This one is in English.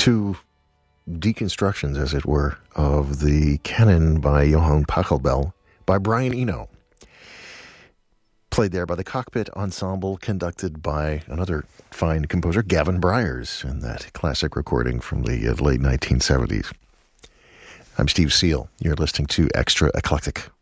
two deconstructions, as it were, of the canon by Johann Pachelbel by Brian Eno. Played there by the Cockpit Ensemble, conducted by another fine composer, Gavin Bryars, in that classic recording from the late 1970s. I'm Steve Seal. You're listening to Extra Eclectic.